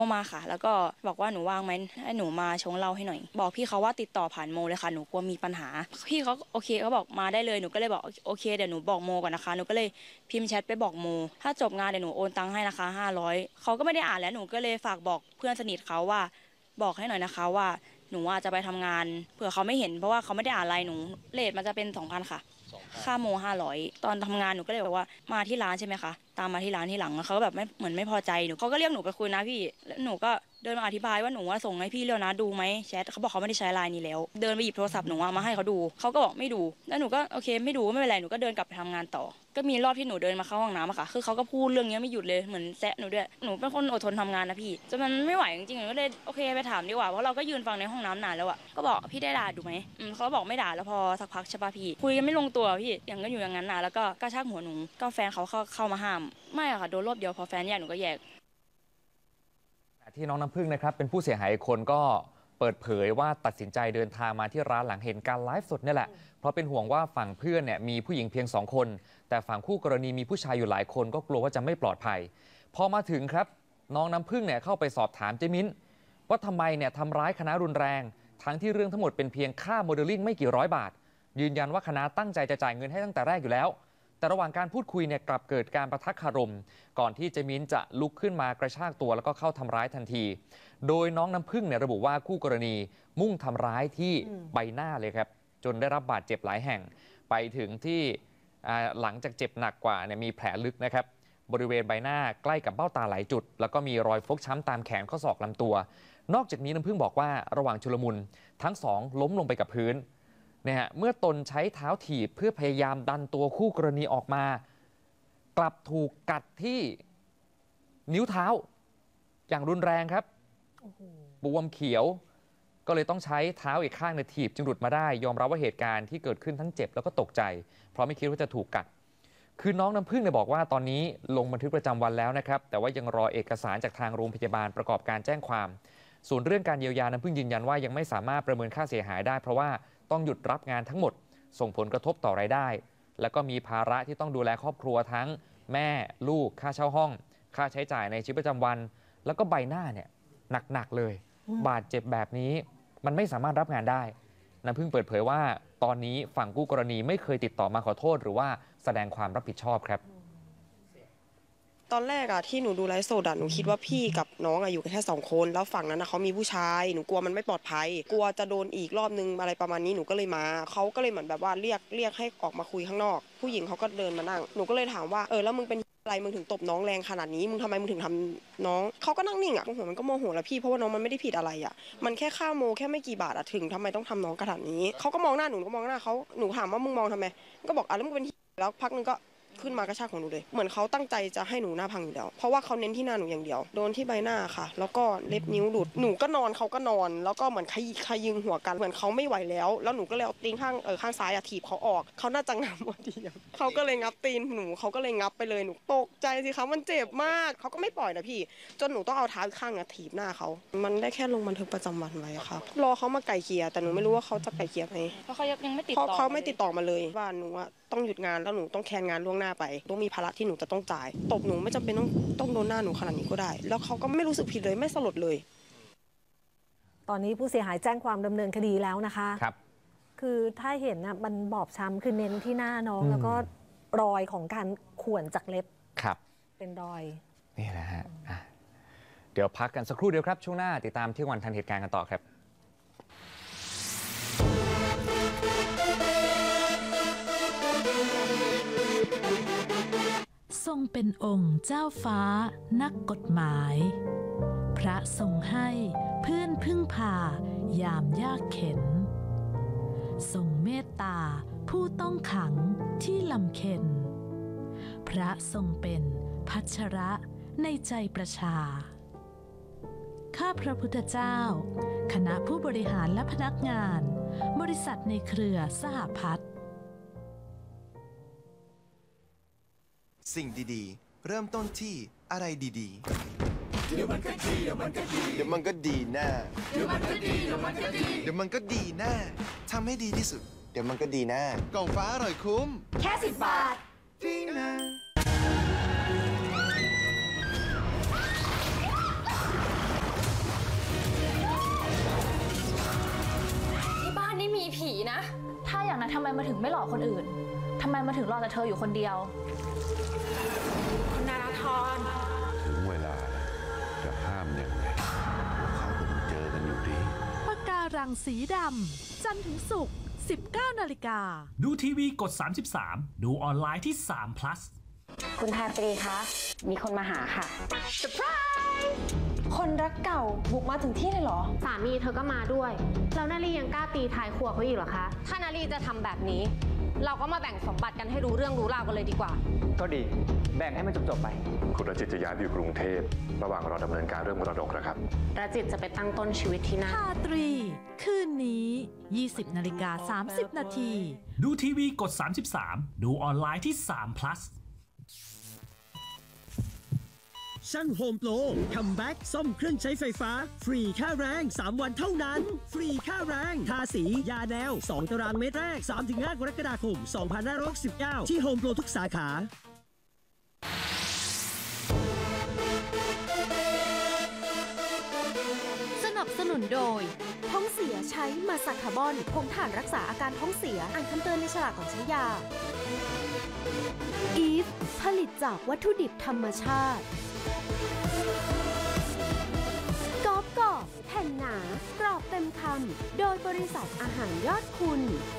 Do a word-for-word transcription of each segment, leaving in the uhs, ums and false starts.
มาค่ะแล้วก็บอกว่าหนูว่างไหมให้หนูมาชงเหล้าให้หน่อยบอกพี่เขาว่าติดต่อผ่านโมเลยค่ะหนูกลัวมีปัญหาพี่เขาโอเคเขาบอกมาได้เลยหนูก็เลยบอกโอเคเดี๋ยวหนูบอกโมก่อนนะคะหนูก็เลยพิมพ์แชทไปบอกโมถ้าจบงานเดี๋ยวหนูโอนตังค์ให้นะคะห้าร้อยเขาก็ไม่ได้อ่านแล้วหนูก็เลยฝากบอกเพื่อนสนิทเขาว่าบอกให้หน่อยนะคะว่าหนูว่าจะไปทำงานเผื่อเขาไม่เห็นเพราะว่าเขาไม่ได้อ่านไลน์หนูเรทมันจะเป็นสองพันค่ะค่าโมห้าร้อยตอนทำงานหนูก็เลยบอกว่ามาที่ร้านใช่ไหมคะตามมาที่ร้านที่หลังเขาก็แบบไม่เหมือนไม่พอใจหนูเขาก็เรียกหนูไปคุยนะพี่แล้วหนูก็เดินมาอธิบายว่าหนูว่าส่งให้พี่เร็วนะดูไหมแชทเขาบอกเขาไม่ได้ใช้ไลน์นี้แล้วเดินไปหยิบโทรศัพท์หนูมาให้เขาดูเขาก็บอกไม่ดูแล้วหนูก็โอเคไม่ดูไม่เป็นไรหนูก็เดินกลับไปทำงานต่อก็มีรอบที่หนูเดินมาเข้าห้องน้ำอะค่ะคือเขาก็พูดเรื่องนี้ไม่หยุดเลยเหมือนแซะหนูด้วยหนูเป็นคนอดทนทำงานนะพี่จนมันไม่ไหวจริงๆหนูก็เลยโอเคไปถามดีกว่าเพราะเราก็ยืนฟังในห้องน้ำนานแล้วอะก็บอกพี่ได้ด่าดูไหมอืมเขาบอกไม่ด่าแล้วพอสักพักใช่ป่ะพี่คุยกันไม่ลงตัวพี่อย่างก็อยู่อย่างนั้นนะแล้วก็กระชากหัวหนูก็แฟนเขาเข้าเข้ามาห้ามไม่อะค่ะโดนรอบเดียวพอแฟนแยกหนูก็แยกที่น้องน้ำพึ่งนะครับเป็นผู้เสียหายคนก็เปิดเผยว่าตัดสินใจเดินทางมาที่ร้านหลังเห็นการไลฟ์สดนี่แหละเพราะเป็นห่วงว่าฝั่งเพื่อนเนี่ยมีผู้หญิงเพียงสองคนแต่ฝั่งคู่กรณีมีผู้ชายอยู่หลายคนก็กลัวว่าจะไม่ปลอดภัยพอมาถึงครับน้องน้ำพึ่งเนี่ยเข้าไปสอบถามเจมิ้นว่าทำไมเนี่ยทำร้ายคณะรุนแรงทั้งที่เรื่องทั้งหมดเป็นเพียงค่าโมเดลลิ่งไม่กี่ร้อยบาทยืนยันว่าคณะตั้งใจจะจ่ายเงินให้ตั้งแต่แรกอยู่แล้วแต่ระหว่างการพูดคุยเนี่ยกลับเกิดการประทักคารมก่อนที่เจมิ้นจะลุกขึ้นมากระชากตัวแล้วก็เข้าทำร้ายทันทีโดยน้องน้ำพึ่งเนี่ยระบุว่าคู่กรณีมุ่งทำร้ายที่ใบหน้าเลยครับจนได้รับบาดเจ็บหลายแห่งไปถึงที่หลังจากเจ็บหนักกว่าเนี่ยมีแผลลึกนะครับบริเวณใบหน้าใกล้กับเบ้าตาหลายจุดแล้วก็มีรอยฟกช้ำตามแขนข้อศอกลำตัวนอกจากนี้น้ำพึ่งบอกว่าระหว่างชุลมุนทั้งสองล้มลงไปกับพื้นเนี่ยฮะเมื่อตนใช้เท้าถีบเพื่อพยายามดันตัวคู่กรณีออกมากลับถูกกัดที่นิ้วเท้าอย่างรุนแรงครับบวมเขียวก็เลยต้องใช้เท้าอีกข้างในถีบจึงหลุดมาได้ยอมรับว่าเหตุการณ์ที่เกิดขึ้นทั้งเจ็บแล้วก็ตกใจเพราะไม่คิดว่าจะถูกกัดคือน้องน้ำพึ่งเนี่ยบอกว่าตอนนี้ลงบันทึกประจำวันแล้วนะครับแต่ว่ายังรอเอกสารจากทางโรงพยาบาลประกอบการแจ้งความส่วนเรื่องการเยียวยาน้ำพึ่งยืนยันว่ายังไม่สามารถประเมินค่าเสียหายได้เพราะว่าต้องหยุดรับงานทั้งหมดส่งผลกระทบต่อรายได้แล้วก็มีภาระที่ต้องดูแลครอบครัวทั้งแม่ลูกค่าเช่าห้องค่าใช้จ่ายในชีวิตประจำวันแล้วก็ใบหน้าเนี่ยหนักๆเลยบาดเจ็บแบบนี้มันไม่สามารถรับงานได้น้ำพึ่งเปิดเผยว่าตอนนี้ฝั่งคู่กรณีไม่เคยติดต่อมาขอโทษหรือว่าแสดงความรับผิดชอบครับตอนแรกอะที่หนูดูไลฟ์สดอะหนูคิดว่าพี่กับน้องอะอยู่กันแค่สองคนแล้วฝั่งนั้นนะเขามีผู้ชายหนูกลัวมันไม่ปลอดภัยกลัวจะโดนอีกรอบนึงอะไรประมาณนี้หนูก็เลยมาเขาก็เลยเหมือนแบบว่าเรียกเรียกให้ออกมาคุยข้างนอกผู้หญิงเขาก็เดินมานั่งหนูก็เลยถามว่าเออแล้วมึงเป็นอะไรมึงถึงตบน้องแรงขนาดนี้มึงทำไมมึงถึงทำน้องเขาก็นั่งนิ่งอะโมโหมันก็โมโหแล้วพี่เพราะว่าน้องมันไม่ได้ผิดอะไรอะมันแค่ค่าโมแค่ไม่กี่บาทอะถึงทำไมต้องทำน้องขนาดนี้เขาก็มองหน้าหนูก็มองหน้าเขาหนูถามว่ามึงมองทำไมก็บอกอ่ะแล้วมึงเป็นแล้วพักนึงก็ขึ้นมากระชากของหนูเลยเหมือนเขาตั้งใจจะให้หนูหน้าพังอยู่แล้วเพราะว่าเขาเน้นที่หน้าหนูอย่างเดียวโดนที่ใบหน้าค่ะแล้วก็เล็บนิ้วหลุดหนูก็นอนเขาก็นอนแล้วก็เหมือนขยิขยิงหัวกันเหมือนเขาไม่ไหวแล้วแล้วหนูก็เลยเอาตีนข้างเออข้างซ้ายอะถีบเขาออกเขาน่าจะงับพอดีเขาก็เลยงับตีนหนูเขาก็เลยงับไปเลยหนูตกใจสิคะมันเจ็บมากเขาก็ไม่ปล่อยนะพี่จนหนูต้องเอาเท้าข้างอะถีบหน้าเขามันได้แค่ลงบันทึกประจำวันไว้ค่ะรอเขามาไกลเกลี่ยแต่หนูไม่รู้ว่าเขาจะไกลเกลี่ยไหมเพราะเขายังไม่ติดต่อเขาเขาไม่ติดต่อมาเลยว่าหนูอะต้องหยุดงานแล้วหนูต้องแคนงานล่วงหน้าไปต้องมีภาระที่หนูจะต้องจ่ายตบหนูไม่จำเป็นต้องต้องโดนหน้าหนูขนาดนี้ก็ได้แล้วเขาก็ไม่รู้สึกผิดเลยไม่สลดเลยตอนนี้ผู้เสียหายแจ้งความดำเนินคดีแล้วนะคะครับคือถ้าเห็นนะมันบอบช้ำคือเน้นที่หน้าน้องแล้วก็รอยของการข่วนจากเล็บครับเป็นรอยนี่แหละฮะเดี๋ยวพักกันสักครู่เดียวครับช่วงหน้าติดตามที่วันทันเหตุการณ์กันต่อครับทรงเป็นองค์เจ้าฟ้านักกฎหมายพระทรงให้เพื่อนพึ่งพายามยากเข็นทรงเมตตาผู้ต้องขังที่ลำเค็ญพระทรงเป็นพัชระในใจประชาข้าพระพุทธเจ้าคณะผู้บริหารและพนักงานบริษัทในเครือสหพัฒน์สิ่งดีๆเริ่มต้นที่อะไรดีๆเดี๋ยวมันก็ดีเดี๋ยวมันก็ดีเดี๋ยวมันก็ดีแน่เดี๋ยวมันก็ดีเดี๋ยวมันก็ดีเดี๋ยวมันก็ดีแน่ทำให้ดีที่สุดเดี๋ยวมันก็ดีแน่กล่องฟ้าอร่อยคุ้มแค่สิบบาทดีนะมาถึงไม่หลอกคนอื่นทำไมมาถึงรอแต่เธออยู่คนเดียวคุณนาราธรถึงเวลาจะห้ามยังไงเขาก็ต้องเจอกันอยู่ดีปากการังสีดำจันทร์ถึงศุกร์ สิบเก้านาฬิกาดูทีวีกดสามสิบสามดูออนไลน์ที่สาม plus คุณทาตรีคะมีคนมาหาค่ะเซอร์ไพรส์คนรักเก่าบุกมาถึงที่เลยเหรอสามีเธอก็มาด้วยแล้วนาลียังกล้าตีท้ายครัวเขาอีกเหรอคะถ้านาลีจะทำแบบนี้เราก็มาแบ่งสมบัติกันให้รู้เรื่องรู้ราวกันเลยดีกว่าก็ดีแบ่งให้มันจบๆไปคุณรจิตจะย้ายไปอยู่กรุงเทพระหว่างรอดำเนินการเรื่องมรดกนะครับรจิตจะไปตั้งต้นชีวิตที่นั่นทาตรีคืนนี้ ยี่สิบนาฬิกาสามสิบนาทีดูทีวีกดสามสิบสามดูออนไลน์ที่สาม plus ช่างโฮมโปรคัมแบ็กซ่อมเครื่องใช้ไฟฟ้าฟรีค่าแรงสามวันเท่านั้นฟรีค่าแรงทาสียาแนวสองตารางเมตรแรก สามถึงห้า กรกฎาคม สองพันห้าร้อยหกสิบเก้า ที่โฮมโปรทุกสาขาสนับสนุนโดยท้องเสียใช้มาซาคาร์บอนผงถ่านรักษาอาการท้องเสียอ่านคำเตือนในฉลากก่อนใช้ยาอีฟผลิตจากวัตถุดิบธรรมชาติกรอบกรอบแผ่นหนากรอบเต็มคำโดยบริษัทอาหารยอดคุณ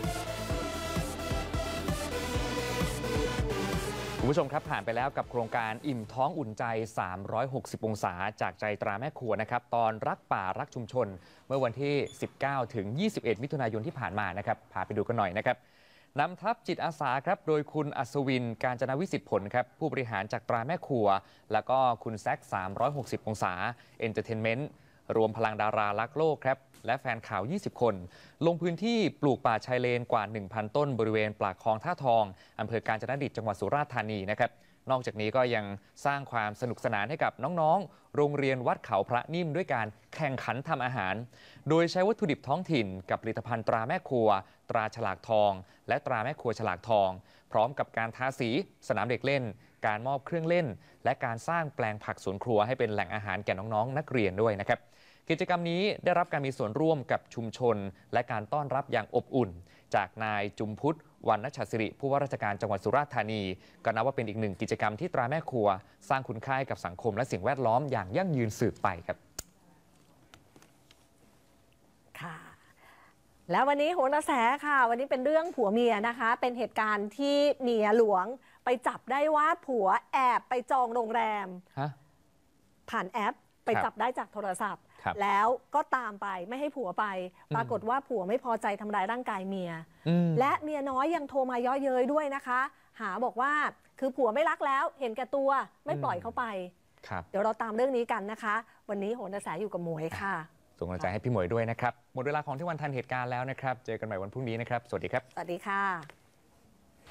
คุณผู้ชมครับผ่านไปแล้วกับโครงการอิ่มท้องอุ่นใจสามร้อยหกสิบองศาจากใจตราแม่ครัวนะครับตอนรักป่ารักชุมชนเมื่อวันที่สิบเก้าถึงยี่สิบเอ็ดมิถุนายนที่ผ่านมานะครับพาไปดูกันหน่อยนะครับนำทัพจิตอาสาครับโดยคุณอัศวินการจนวิสิทธิผลครับผู้บริหารจากตราแม่ครัวแล้วก็คุณแซคสามร้อยหกสิบองศาเอนเตอร์เทนเมนต์รวมพลังดารารักโลกครับและแฟนข่าวยี่สิบคนลงพื้นที่ปลูกป่าชายเลนกว่า หนึ่งพัน ต้นบริเวณปากคลองท่าทองอำเภอกาญจนดิตจังหวัดสุราษฎร์ธานีนะครับนอกจากนี้ก็ยังสร้างความสนุกสนานให้กับน้องๆโรงเรียนวัดเขาพระนิ่มด้วยการแข่งขันทำอาหารโดยใช้วัตถุดิบท้องถิ่นกับผลิตภัณฑ์ตราแม่ครัวตราฉลากทองและตราแม่ครัวฉลากทองพร้อมกับการทาสีสนามเด็กเล่นการมอบเครื่องเล่นและการสร้างแปลงผักสวนครัวให้เป็นแหล่งอาหารแก่น้องๆนักเรียนด้วยนะครับกิจกรรมนี้ได้รับการมีส่วนร่วมกับชุมชนและการต้อนรับอย่างอบอุ่นจากนายจุมพุทธวรรณชัสิริผู้ว่าราชการจังหวัดสุราษฎร์ธานีก็นับว่าเป็นอีกหนึ่งกิจกรรมที่ตราแม่ครัวสร้างคุณค่าให้กับสังคมและสิ่งแวดล้อมอย่างยั่งยืนสืบไปครับค่ะแล้ววันนี้โหนกระแสค่ะวันนี้เป็นเรื่องผัวเมียนะคะเป็นเหตุการณ์ที่เมียหลวงไปจับได้ว่าผัวแอบไปจองโรงแรมผ่านแอปไปจับได้จากโทรศัพท์แล้วก็ตามไปไม่ให้ผัวไปปรากฏว่าผัวไม่พอใจทำร้ายร่างกายเมียและเมียน้อยยังโทรมาเยาะเย้ยด้วยนะคะหาบอกว่าคือผัวไม่รักแล้วเห็นแก่ตัวไม่ปล่อยเขาไปเดี๋ยวเราตามเรื่องนี้กันนะคะวันนี้โหนกระแสอยู่กับหมวยค่ะส่งกำลังใจให้พี่หมวยด้วยนะครับหมดเวลาของที่วันทันเหตุการณ์แล้วนะครับเจอกันใหม่วันพรุ่งนี้นะครับสวัสดีครับสวัสดีค่ะ